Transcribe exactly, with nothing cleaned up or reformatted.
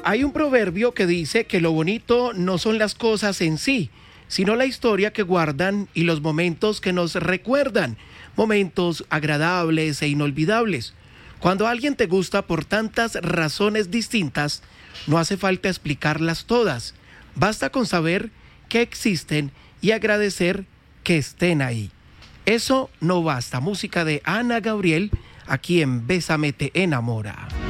Hay un proverbio que dice que lo bonito no son las cosas en sí, sino la historia que guardan y los momentos que nos recuerdan, momentos agradables e inolvidables. Cuando alguien te gusta por tantas razones distintas, no hace falta explicarlas todas. Basta con saber que existen y agradecer que estén ahí. Eso no basta. Música de Ana Gabriel, aquí en Bésame te enamora.